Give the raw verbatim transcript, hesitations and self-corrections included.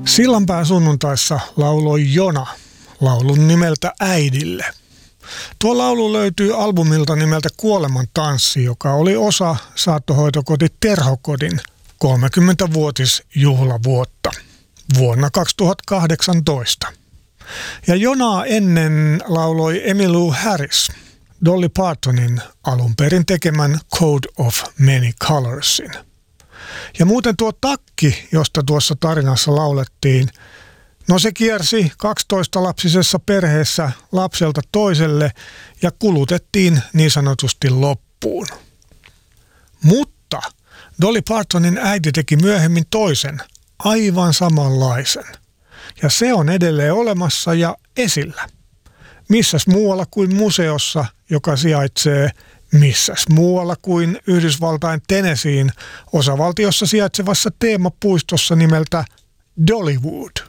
Sillanpään sunnuntaissa lauloi Jona laulun nimeltä Äidille. Tuo laulu löytyy albumilta nimeltä Kuoleman tanssi, joka oli osa saattohoitokoti Terhokodin kolmekymmentävuotisjuhlavuotta vuonna kaksituhattakahdeksantoista. Ja Jonaa ennen lauloi Emmylou Harris, Dolly Partonin alun perin tekemän Code of Many Colorsin. Ja muuten tuo takki, josta tuossa tarinassa laulettiin, no se kiersi kaksitoistalapsisessa perheessä lapselta toiselle ja kulutettiin niin sanotusti loppuun. Mutta Dolly Partonin äiti teki myöhemmin toisen, aivan samanlaisen. Ja se on edelleen olemassa ja esillä. Missäs muualla kuin museossa, joka sijaitsee missäs muualla kuin Yhdysvaltain Tennesseein osavaltiossa sijaitsevassa teemapuistossa nimeltä Dollywood.